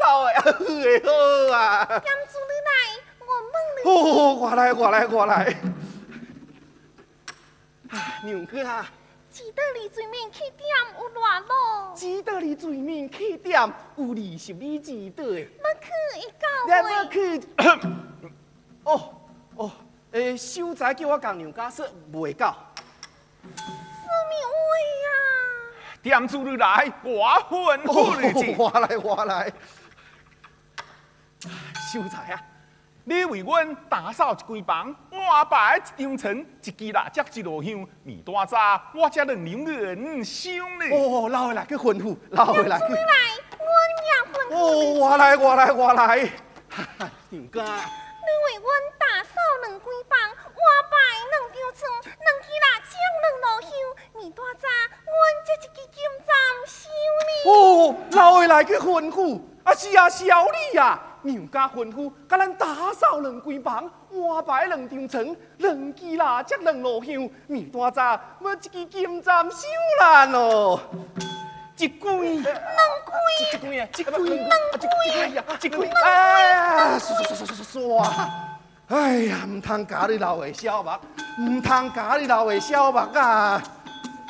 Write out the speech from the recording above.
老的好啊！ 店主你来，我问你。 哦，我来。娘哥啊， 知道你最面去店有偌路？ 知道你最面起点有20里之短。 要去一到位。 去。哦，秀才叫我共娘家说袂到。 什么话啊？ 店主你来，我吩咐你去。 我来。秀才啊！ 你为阮打扫一间房，安排一张床，一支蜡烛，一炷香，面大早，我这2两银赏你。 哦，老的来去吩咐，老的来去。 你来，我也吩咐你。 我来。娘家。 你为阮打扫2间房，安排2张床，2支蜡烛，2炷香，面大早，阮这一支金针收你。 哦，老的来去吩咐，是啊，小李啊，娘家吩咐，甲咱打扫2间房，安排2张床，2支蜡烛，2炷香，面大早，要一支金针收咱哦。一柜，哎，哎呀，唔通加你老的小目，唔通加你老的小目啊！